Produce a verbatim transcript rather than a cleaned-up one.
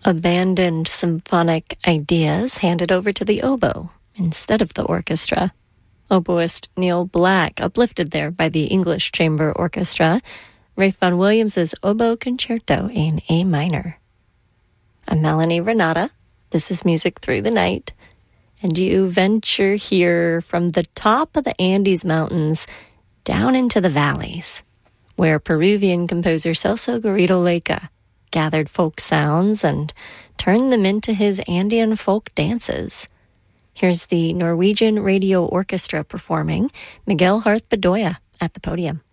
Abandoned symphonic ideas handed over to the oboe instead of the orchestra. Oboist Neil Black, uplifted there by the English Chamber Orchestra, Ralph Vaughan Williams' Oboe Concerto in A minor. I'm Melanie Renata. This is Music Through the Night, and you venture here from the top of the Andes Mountains down into the valleys, where Peruvian composer Celso Garrido Leica gathered folk sounds and turned them into his Andean folk dances. Here's the Norwegian Radio Orchestra performing Miguel Harth Bedoya at the podium.